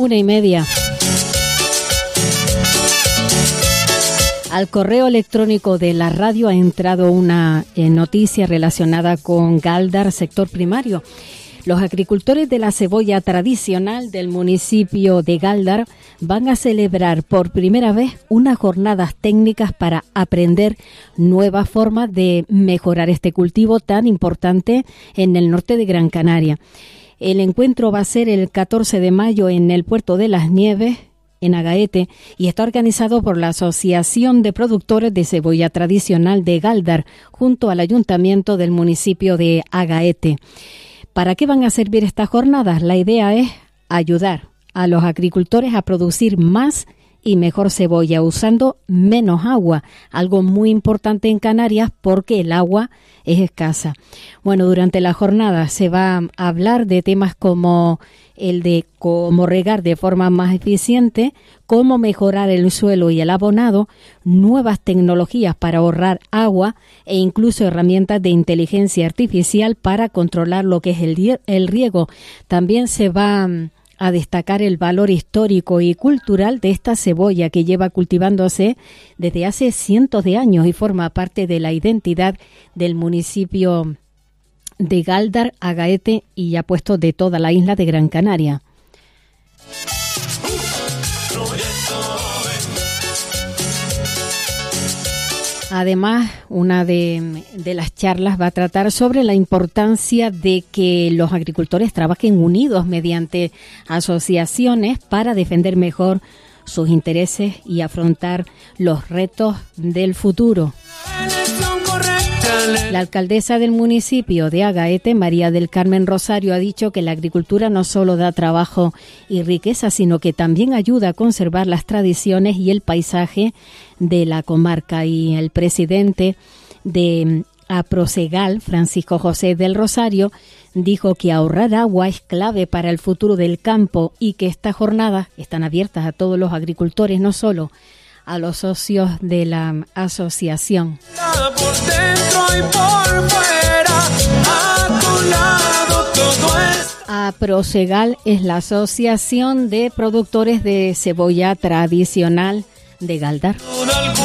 1:30. Al correo electrónico de la radio ha entrado una noticia relacionada con Galdar, sector primario. Los agricultores de la cebolla tradicional del municipio de Galdar van a celebrar por primera vez unas jornadas técnicas para aprender nuevas formas de mejorar este cultivo tan importante en el norte de Gran Canaria. El encuentro va a ser el 14 de mayo en el Puerto de las Nieves, en Agaete, y está organizado por la Asociación de Productores de Cebolla Tradicional de Galdar, junto al Ayuntamiento del municipio de Agaete. ¿Para qué van a servir estas jornadas? La idea es ayudar a los agricultores a producir más y mejor cebolla usando menos agua, algo muy importante en Canarias porque el agua es escasa. Bueno, durante la jornada se va a hablar de temas como el de cómo regar de forma más eficiente, cómo mejorar el suelo y el abonado, nuevas tecnologías para ahorrar agua e incluso herramientas de inteligencia artificial para controlar lo que es el riego. También se va a destacar el valor histórico y cultural de esta cebolla que lleva cultivándose desde hace cientos de años y forma parte de la identidad del municipio de Galdar, Agaete y ya puesto de toda la isla de Gran Canaria. Además, una de las charlas va a tratar sobre la importancia de que los agricultores trabajen unidos mediante asociaciones para defender mejor sus intereses y afrontar los retos del futuro. La alcaldesa del municipio de Agaete, María del Carmen Rosario, ha dicho que la agricultura no solo da trabajo y riqueza, sino que también ayuda a conservar las tradiciones y el paisaje de la comarca. Y el presidente de Aprosegal, Francisco José del Rosario, dijo que ahorrar agua es clave para el futuro del campo y que estas jornadas están abiertas a todos los agricultores, no solo a los socios de la asociación. Por dentro y por fuera, a tu lado todo es. Aprosegal es la asociación de productores de cebolla tradicional de Galdar.